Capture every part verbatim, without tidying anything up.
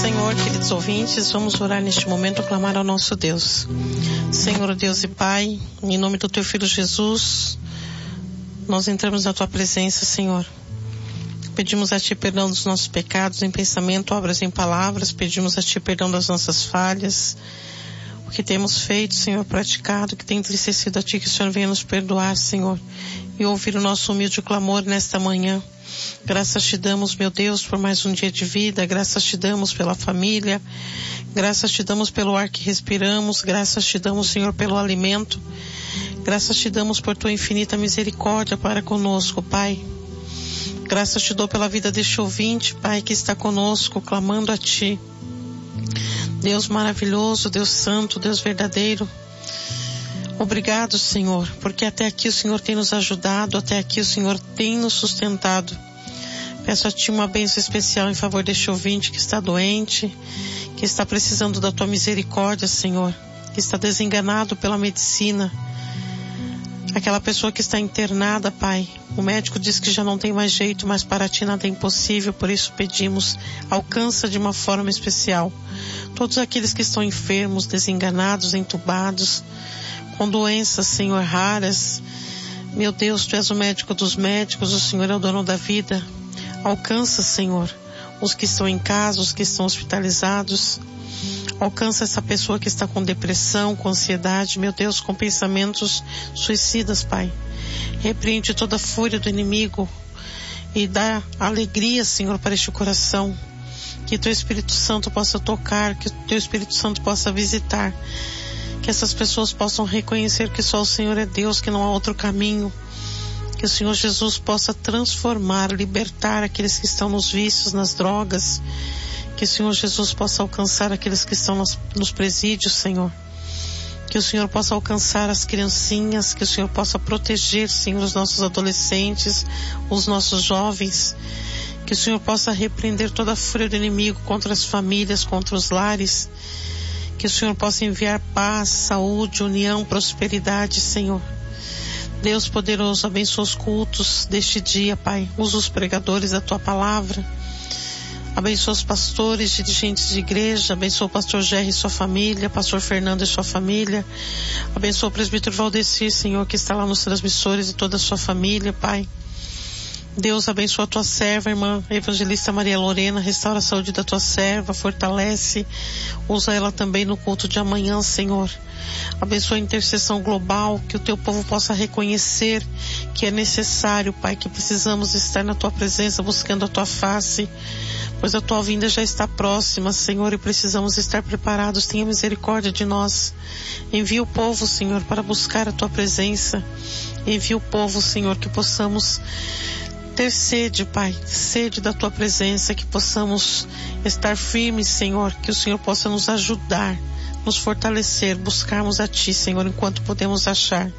Senhor, queridos ouvintes, vamos orar neste momento, clamar ao nosso Deus. Senhor, Deus e Pai, em nome do Teu Filho Jesus, nós entramos na Tua presença, Senhor. Pedimos a Ti perdão dos nossos pecados em pensamento, obras e em palavras. Pedimos a Ti perdão das nossas falhas, o que temos feito, Senhor, praticado, que tem entristecido a Ti, que o Senhor venha nos perdoar, Senhor, e ouvir o nosso humilde clamor nesta manhã. Graças Te damos, meu Deus, por mais um dia de vida. Graças Te damos pela família. Graças Te damos pelo ar que respiramos. Graças Te damos, Senhor, pelo alimento. Graças Te damos por Tua infinita misericórdia para conosco, Pai. Graças Te dou pela vida deste ouvinte, Pai, que está conosco, clamando a Ti. Deus maravilhoso, Deus santo, Deus verdadeiro. Obrigado, Senhor, porque até aqui o Senhor tem nos ajudado, até aqui o Senhor tem nos sustentado. Peço a Ti uma bênção especial em favor deste ouvinte que está doente, que está precisando da Tua misericórdia, Senhor, que está desenganado pela medicina. Aquela pessoa que está internada, Pai, o médico diz que já não tem mais jeito, mas para Ti nada é impossível, por isso pedimos, alcança de uma forma especial todos aqueles que estão enfermos, desenganados, entubados, com doenças, Senhor, raras. Meu Deus, Tu és o médico dos médicos, o Senhor é o dono da vida. Alcança, Senhor, os que estão em casa, os que estão hospitalizados. Alcança essa pessoa que está com depressão, com ansiedade, meu Deus, com pensamentos suicidas, Pai. Repreende toda a fúria do inimigo e dá alegria, Senhor, para este coração. Que Teu Espírito Santo possa tocar, que Teu Espírito Santo possa visitar. Que essas pessoas possam reconhecer que só o Senhor é Deus, que não há outro caminho. Que o Senhor Jesus possa transformar, libertar aqueles que estão nos vícios, nas drogas. Que o Senhor Jesus possa alcançar aqueles que estão nos, nos presídios, Senhor. Que o Senhor possa alcançar as criancinhas, que o Senhor possa proteger, Senhor, os nossos adolescentes, os nossos jovens. Que o Senhor possa repreender toda a fúria do inimigo contra as famílias, contra os lares. Que o Senhor possa enviar paz, saúde, união, prosperidade, Senhor. Deus poderoso, abençoa os cultos deste dia, Pai. Usa os pregadores da Tua palavra. Abençoa os pastores, dirigentes de igreja. Abençoa o pastor Gerry e sua família, pastor Fernando e sua família. Abençoa o presbítero Valdecir, Senhor, que está lá nos transmissores, e toda a sua família, Pai. Deus, abençoa a Tua serva, irmã evangelista Maria Lorena, restaura a saúde da Tua serva, fortalece, usa ela também no culto de amanhã, Senhor. Abençoa a intercessão global, que o Teu povo possa reconhecer que é necessário, Pai, que precisamos estar na Tua presença, buscando a Tua face, pois a Tua vinda já está próxima, Senhor, e precisamos estar preparados. Tenha misericórdia de nós. Envia o povo, Senhor, para buscar a Tua presença. Envia o povo, Senhor, que possamos ter sede, Pai, sede da Tua presença, que possamos estar firmes, Senhor, que o Senhor possa nos ajudar, nos fortalecer, buscarmos a Ti, Senhor, enquanto podemos achar.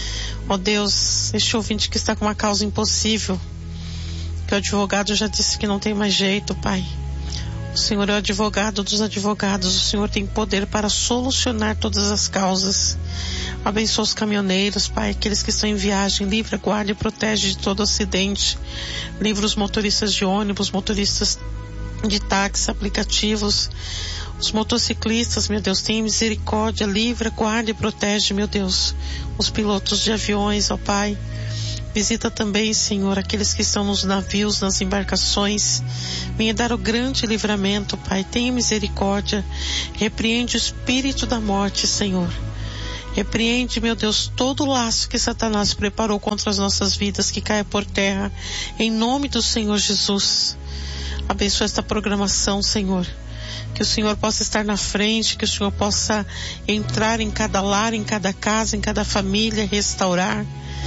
Ó Deus, este ouvinte que está com uma causa impossível, que o advogado já disse que não tem mais jeito, Pai. O Senhor é o advogado dos advogados, o Senhor tem poder para solucionar todas as causas. Abençoa os caminhoneiros, Pai, aqueles que estão em viagem, livra, guarda e protege de todo acidente. Livra os motoristas de ônibus, motoristas de táxi, aplicativos, os motociclistas, meu Deus, tenha misericórdia, livra, guarda e protege, meu Deus, os pilotos de aviões, ó Pai. Visita também, Senhor, aqueles que estão nos navios, nas embarcações. Venha dar o grande livramento, Pai. Tenha misericórdia. Repreende o espírito da morte, Senhor. Repreende, meu Deus, todo o laço que Satanás preparou contra as nossas vidas, que caia por terra. Em nome do Senhor Jesus. Abençoa esta programação, Senhor. Que o Senhor possa estar na frente, que o Senhor possa entrar em cada lar, em cada casa, em cada família, restaurar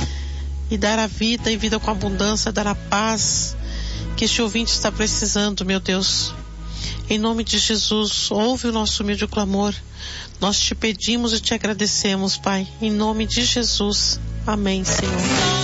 e dar a vida e vida com abundância, dar a paz que este ouvinte está precisando, meu Deus. Em nome de Jesus, ouve o nosso humilde clamor. Nós te pedimos e te agradecemos, Pai. Em nome de Jesus. Amém, Senhor.